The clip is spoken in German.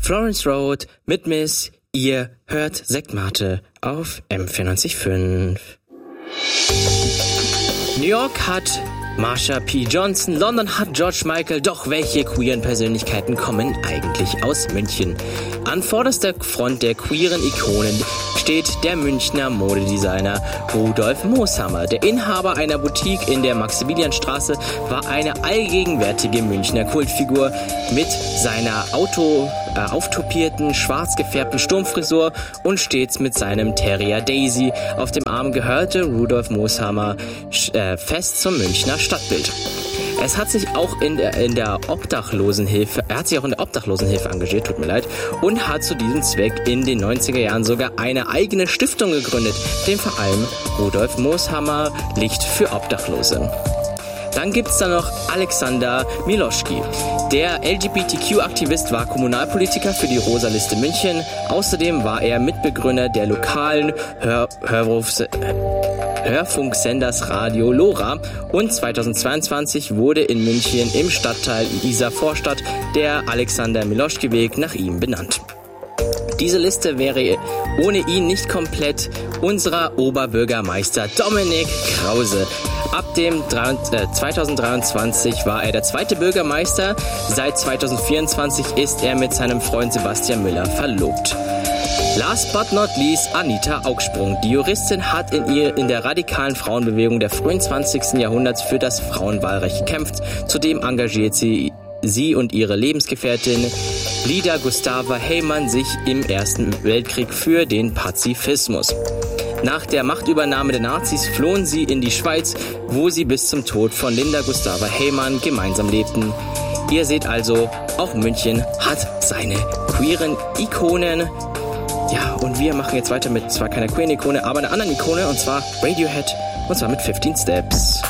Florence Road mit Miss. Ihr hört Sektmate auf M94.5. New York hat Marsha P. Johnson, London hat George Michael, doch welche queeren Persönlichkeiten kommen eigentlich aus München? An vorderster Front der queeren Ikonen steht der Münchner Modedesigner Rudolf Mooshammer. Der Inhaber einer Boutique in der Maximilianstraße war eine allgegenwärtige Münchner Kultfigur mit seiner auftopierten, schwarz gefärbten Sturmfrisur und stets mit seinem Terrier Daisy auf dem Arm gehörte Rudolf Mooshammer fest zum Münchner Stadtbild. Er hat sich auch in der Obdachlosenhilfe engagiert, tut mir leid, und hat zu diesem Zweck in den 90er Jahren sogar eine eigene Stiftung gegründet, den Verein Rudolf Mooshammer Licht für Obdachlose. Dann gibt's da noch Alexander Miloschki. Der LGBTQ-Aktivist war Kommunalpolitiker für die Rosa-Liste München. Außerdem war er Mitbegründer der lokalen Hörfunksenders Radio Lora und 2022 wurde in München im Stadtteil Isar-Vorstadt der Alexander-Miloschki-Weg nach ihm benannt. Diese Liste wäre ohne ihn nicht komplett. Unser Oberbürgermeister Dominik Krause. Ab dem 2023 war er der zweite Bürgermeister. Seit 2024 ist er mit seinem Freund Sebastian Müller verlobt. Last but not least Anita Augsprung. Die Juristin hat in der radikalen Frauenbewegung der frühen 20. Jahrhunderts für das Frauenwahlrecht gekämpft. Zudem engagiert sie und ihre Lebensgefährtin Lida Gustava Heymann sich im Ersten Weltkrieg für den Pazifismus. Nach der Machtübernahme der Nazis flohen sie in die Schweiz, wo sie bis zum Tod von Linda Gustava Heymann gemeinsam lebten. Ihr seht also, auch München hat seine queeren Ikonen. Ja, und wir machen jetzt weiter mit zwar keiner queeren Ikone, aber einer anderen Ikone, und zwar Radiohead, und zwar mit 15 Steps.